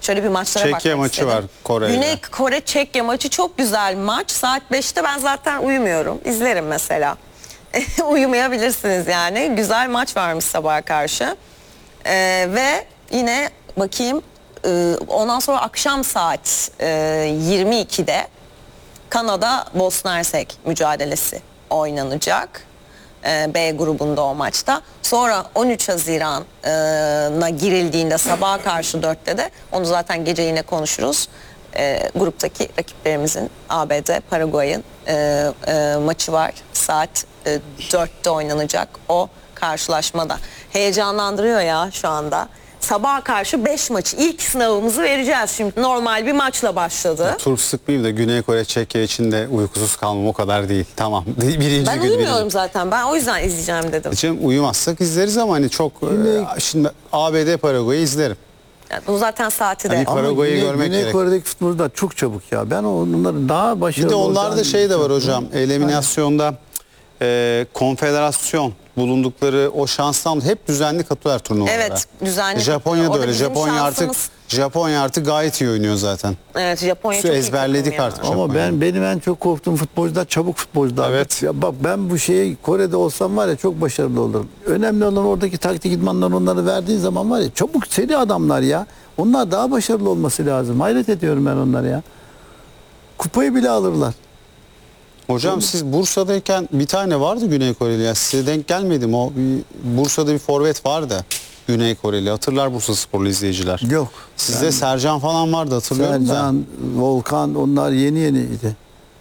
Şöyle bir maçlara bakmak Çekya maçı istedim. var Kore'yle. Güney Kore Çekya maçı çok güzel maç. Saat 5'te ben zaten uyumuyorum. İzlerim mesela. Uyumayabilirsiniz yani. Güzel maç varmış sabaha karşı. Ve yine bakayım ondan sonra akşam saat 22'de Kanada Bosna Hersek mücadelesi oynanacak. B grubunda o maçta. Sonra 13 Haziran'a girildiğinde sabaha karşı 4'te de onu zaten gece yine konuşuruz. Gruptaki rakiplerimizin ABD, Paraguay'ın maçı var. Saat 4'te oynanacak o karşılaşmada. Heyecanlandırıyor ya şu anda. Sabaha karşı 5 maçı. İlk sınavımızı vereceğiz şimdi. Normal bir maçla başladı. Turp sıkmayayım da Güney Kore Çekya için de uykusuz kalmam o kadar değil. Tamam. Birinci Ben gün uyumuyorum zaten. Ben o yüzden izleyeceğim dedim. Canım, uyumazsak izleriz ama hani çok şimdi ABD Paraguay'ı izlerim. Yani bu zaten saati de. Hani Paraguay'ı görmek Güney gerek. Kore'deki futbolcular çok çabuk ya. Ben onları daha başarılı Bir de onlarda olacağını şey de var düşünüyorum. hocam. Eliminasyonda konfederasyon bulundukları o şanstan hep düzenli katılıyorlar turnuvalara. Evet, düzenli. Japonya'da O da öyle. bizim Japonya şansımız. artık gayet iyi oynuyor zaten. Evet, Japonya çok iyi Ezberledik takım ya. artık. Ama benim en çok korktuğum futbolcular çabuk futbolcular. Evet. Ya bak ben bu şeyi Kore'de olsam var ya çok başarılı olurum. Önemli olan oradaki taktik idmanlar onları verdiğin zaman var ya çabuk seri adamlar ya. Onlar daha başarılı olması lazım. Hayret ediyorum ben onlara ya. Kupayı bile alırlar. Hocam siz Bursa'dayken bir tane vardı Güney Koreli ya. Size denk gelmedi mi? Bursa'da bir forvet vardı. Güney Koreli. Hatırlar Bursasporlu izleyiciler. Yok. Sizde Sercan falan vardı hatırlıyorum da. Sercan, Volkan onlar yeniydi.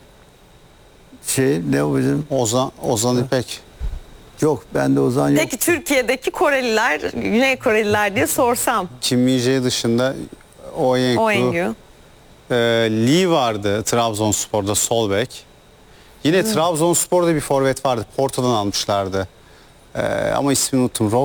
Ne o bizim? Ozan İpek. Yok bende Ozan yok. Peki Türkiye'deki Koreliler, Güney Koreliler diye sorsam. Kim Min-jae dışında Oyenkru. Oengyu. Lee vardı Trabzonspor'da sol bek. Yine Trabzonspor'da bir forvet vardı. Porto'dan almışlardı. Ama ismini unuttum.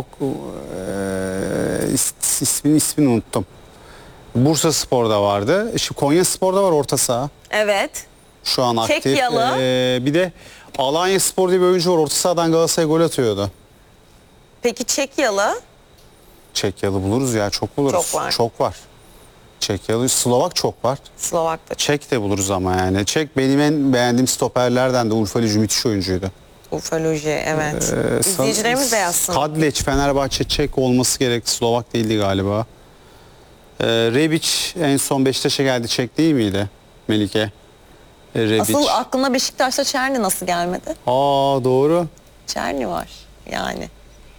İsmini unuttum. Bursaspor'da vardı. Konyaspor'da var orta saha. Evet. Şu an aktif. Çekyalı. Bir de Alanyaspor diye bir oyuncu var. Orta sahadan Galatasaray'a gol atıyordu. Peki Çekyalı? Çekyalı buluruz ya. Çok buluruz. Çok var. Çok var. Çekyalı. Slovak çok var. Slovak'ta. Çek de buluruz ama yani. Çek benim en beğendiğim stoperlerden de Urfa Lücü müthiş oyuncuydu. Ufoloji, evet. İzleyicilerimiz de yazsın. Kadleç, Fenerbahçe Çek olması gerek. Slovak değildi galiba. Rebic en son Beşiktaş'a geldi. Çek değil miydi? Melike. Rebic. Asıl aklına Beşiktaş'ta Çerni nasıl gelmedi? Doğru. Çerni var yani.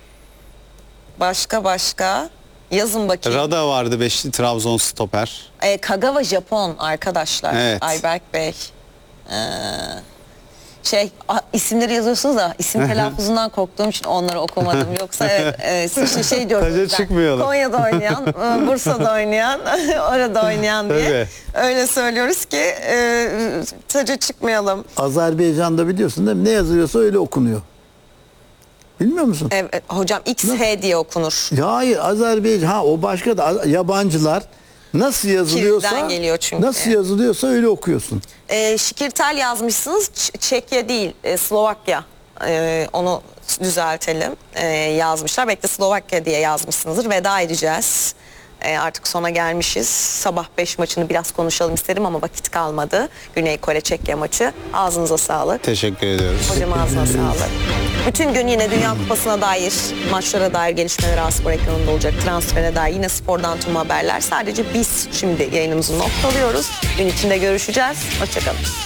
Başka. Yazın bakayım. Rada vardı Trabzon stoper. Kagawa Japon arkadaşlar. Evet. Ayberk Bey. İsimleri yazıyorsunuz da isim telaffuzundan korktuğum için onları okumadım. Yoksa şey diyorum. Taca çıkmayalım. Konya'da oynayan, Bursa'da oynayan, orada oynayan diye. Tabii. Öyle söylüyoruz ki taca çıkmayalım. Azerbaycan'da biliyorsun değil mi? Ne yazılıyorsa öyle okunuyor. Bilmiyor musun? Evet, hocam XH diye okunur. Ya hayır Azerbaycan o başka da yabancılar nasıl yazılıyorsa Kirden geliyor çünkü. nasıl yazılıyorsa öyle okuyorsun. Şikirtel yazmışsınız. Çekya değil, Slovakya. Onu düzeltelim. Yazmışlar. Belki de Slovakya diye yazmışsınızdır. Veda edeceğiz. Artık sona gelmişiz. Sabah 5 maçını biraz konuşalım isterim ama vakit kalmadı. Güney Kore Çekya maçı. Ağzınıza sağlık. Teşekkür ediyoruz. Hocam ağzına sağlık. Bütün gün yine Dünya Kupası'na dair, maçlara dair gelişmeler A-Spor ekranında olacak. Transfere dair yine spordan tüm haberler. Sadece biz şimdi yayınımızı noktalıyoruz. Gün içinde görüşeceğiz. Hoşçakalın.